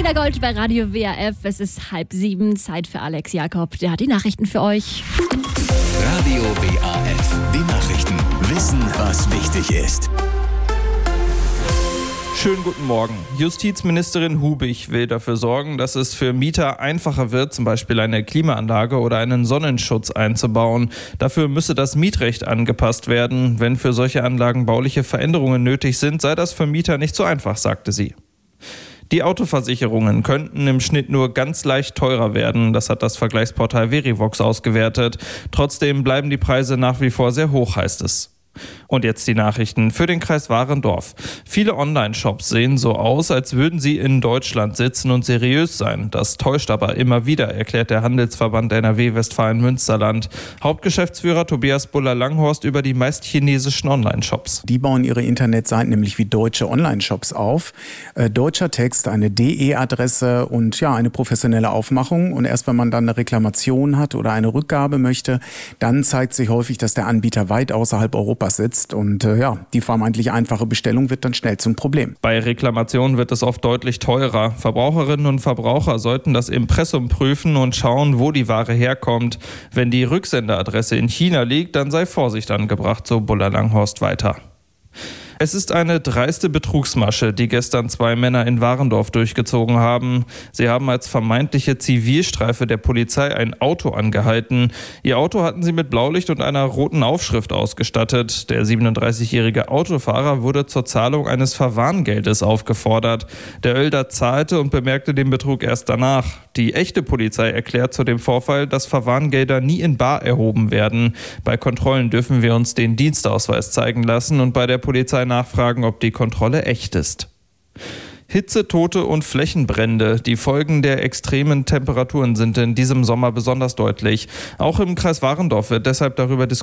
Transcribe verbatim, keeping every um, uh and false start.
Verena Gold bei Radio W R F. Es ist halb sieben, Zeit für Alex Jakob. Der hat die Nachrichten für euch. Radio W R F, die Nachrichten. Wissen, was wichtig ist. Schönen guten Morgen. Justizministerin Hubig will dafür sorgen, dass es für Mieter einfacher wird, zum Beispiel eine Klimaanlage oder einen Sonnenschutz einzubauen. Dafür müsse das Mietrecht angepasst werden. Wenn für solche Anlagen bauliche Veränderungen nötig sind, sei das für Mieter nicht so einfach, sagte sie. Die Autoversicherungen könnten im Schnitt nur ganz leicht teurer werden. Das hat das Vergleichsportal Verivox ausgewertet. Trotzdem bleiben die Preise nach wie vor sehr hoch, heißt es. Und jetzt die Nachrichten für den Kreis Warendorf. Viele Online-Shops sehen so aus, als würden sie in Deutschland sitzen und seriös sein. Das täuscht aber immer wieder, erklärt der Handelsverband N R W Westfalen-Münsterland. Hauptgeschäftsführer Tobias Buller-Langhorst über die meist chinesischen Online-Shops. Die bauen ihre Internetseiten nämlich wie deutsche Online-Shops auf. Äh, deutscher Text, eine D E-Adresse und ja, eine professionelle Aufmachung. Und erst wenn man dann eine Reklamation hat oder eine Rückgabe möchte, dann zeigt sich häufig, dass der Anbieter weit außerhalb Europas sitzt und äh, ja, die vermeintlich einfache Bestellung wird dann schnell zum Problem. Bei Reklamationen wird es oft deutlich teurer. Verbraucherinnen und Verbraucher sollten das Impressum prüfen und schauen, wo die Ware herkommt. Wenn die Rücksenderadresse in China liegt, dann sei Vorsicht angebracht, so Buller-Langhorst weiter. Es ist eine dreiste Betrugsmasche, die gestern zwei Männer in Warendorf durchgezogen haben. Sie haben als vermeintliche Zivilstreife der Polizei ein Auto angehalten. Ihr Auto hatten sie mit Blaulicht und einer roten Aufschrift ausgestattet. Der siebenunddreißigjährige Autofahrer wurde zur Zahlung eines Verwarngeldes aufgefordert. Der Oelder zahlte und bemerkte den Betrug erst danach. Die echte Polizei erklärt zu dem Vorfall, dass Verwarngelder nie in bar erhoben werden. Bei Kontrollen dürfen wir uns den Dienstausweis zeigen lassen und bei der Polizei nachfragen, ob die Kontrolle echt ist. Hitzetote und Flächenbrände. Die Folgen der extremen Temperaturen sind in diesem Sommer besonders deutlich. Auch im Kreis Warendorf wird deshalb darüber diskutiert,